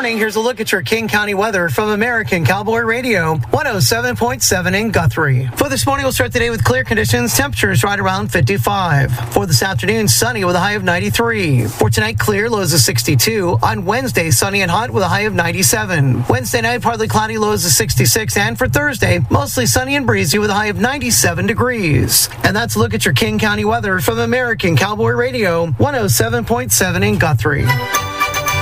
morning. Here's a look at your King County weather from American Cowboy Radio, 107.7 in Guthrie. For this morning, we'll start the day with clear conditions. Temperatures right around 55. For this afternoon, sunny with a high of 93. For tonight, clear, lows of 62. On Wednesday, sunny and hot with a high of 97. Wednesday night, partly cloudy, lows of 66. And for Thursday, mostly sunny and breezy with a high of 97 degrees. And that's a look at your King County weather from American Cowboy Radio, 107.7 in Guthrie.